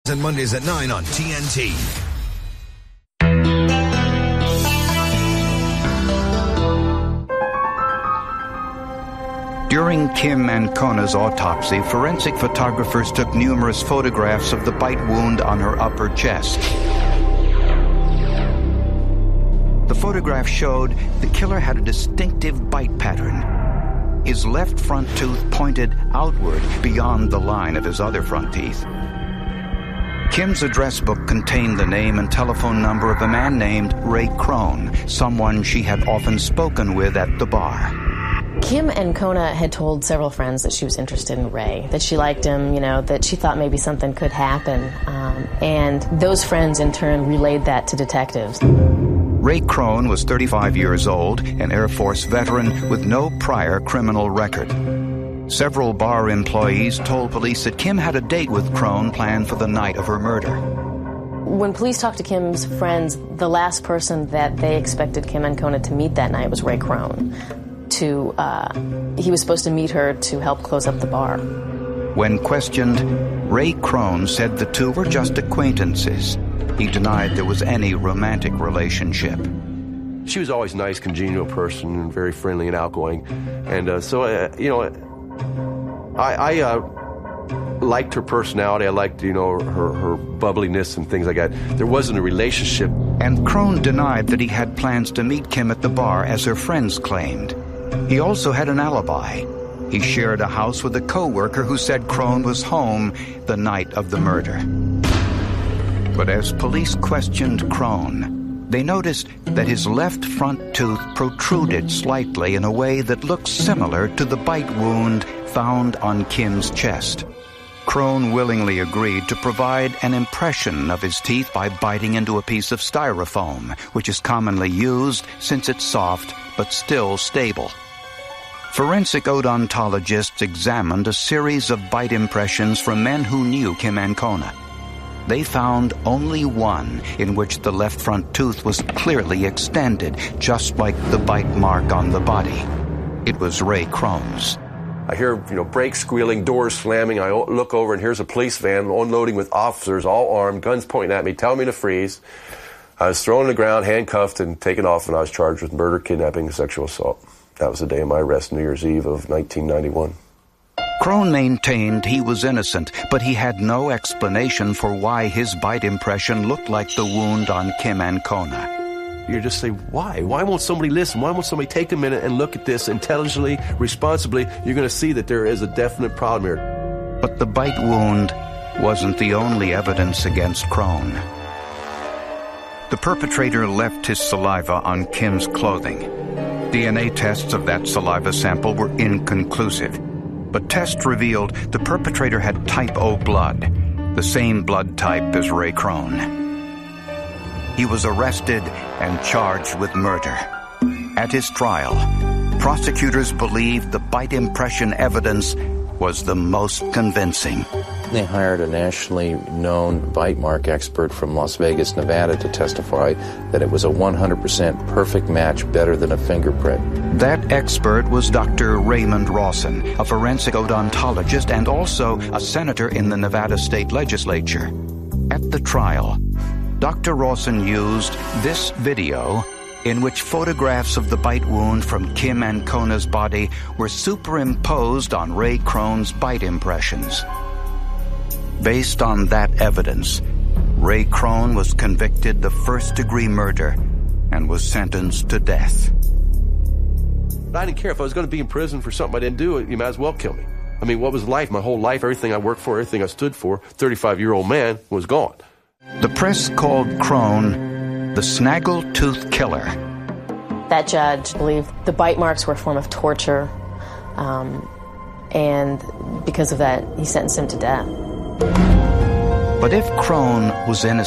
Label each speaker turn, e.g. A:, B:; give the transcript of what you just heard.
A: And Mondays at 9 on TNT.
B: During Kim Ancona's autopsy, forensic photographers took numerous photographs of the bite wound on her upper chest. The photograph showed the killer had a distinctive bite pattern. His left front tooth pointed outward beyond the line of his other front teeth. Kim's address book contained the name and telephone number of a man named Ray Crone, someone she had often spoken with at the bar.
C: Kim Ancona had told several friends that she was interested in Ray, that she liked him, that she thought maybe something could happen. And those friends, in turn, relayed that to detectives.
B: Ray Crone was 35 years old, an Air Force veteran with no prior criminal record. Several bar employees told police that Kim had a date with Crone planned for the night of her murder.
C: When police talked to Kim's friends, the last person that they expected Kim Ancona to meet that night was Ray Crone. He was supposed to meet her to help close up the bar.
B: When questioned, Ray Crone said the two were just acquaintances. He denied there was any romantic relationship.
D: She was always a nice, congenial person, and very friendly and outgoing. And I liked her personality. I liked, her bubbliness and things like that. There wasn't a relationship.
B: And Crone denied that he had plans to meet Kim at the bar, as her friends claimed. He also had an alibi. He shared a house with a co-worker who said Crone was home the night of the murder. But as police questioned Crone, they noticed that his left front tooth protruded slightly in a way that looked similar to the bite wound found on Kim's chest. Crone willingly agreed to provide an impression of his teeth by biting into a piece of styrofoam, which is commonly used since it's soft but still stable. Forensic odontologists examined a series of bite impressions from men who knew Kim Ancona. They found only one in which the left front tooth was clearly extended, just like the bite mark on the body. It was Ray Crone's.
D: I hear, brakes squealing, doors slamming. I look over, and here's a police van unloading with officers, all armed, guns pointing at me, telling me to freeze. I was thrown on the ground, handcuffed, and taken off, and I was charged with murder, kidnapping, and sexual assault. That was the day of my arrest, New Year's Eve of 1991.
B: Crone maintained he was innocent, but he had no explanation for why his bite impression looked like the wound on Kim Ancona.
D: You just say, why? Why won't somebody listen? Why won't somebody take a minute and look at this intelligently, responsibly? You're going to see that there is a definite problem here.
B: But the bite wound wasn't the only evidence against Crone. The perpetrator left his saliva on Kim's clothing. DNA tests of that saliva sample were inconclusive, but tests revealed the perpetrator had type O blood, the same blood type as Ray Crone. He was arrested and charged with murder. At his trial, prosecutors believed the bite impression evidence was the most convincing.
E: They hired a nationally known bite mark expert from Las Vegas, Nevada to testify that it was a 100% perfect match, better than a fingerprint.
B: That expert was Dr. Raymond Rawson, a forensic odontologist and also a senator in the Nevada State Legislature. At the trial, Dr. Rawson used this video in which photographs of the bite wound from Kim Ancona's body were superimposed on Ray Crone's bite impressions. Based on that evidence, Ray Crone was convicted of first-degree murder and was sentenced to death.
D: I didn't care if I was going to be in prison for something I didn't do. You might as well kill me. I mean, what was life? My whole life, everything I worked for, everything I stood for, 35-year-old man was gone.
B: The press called Crone the Snaggletooth Killer.
C: That judge believed the bite marks were a form of torture, and because of that, he sentenced him to death.
B: But if Crone was innocent,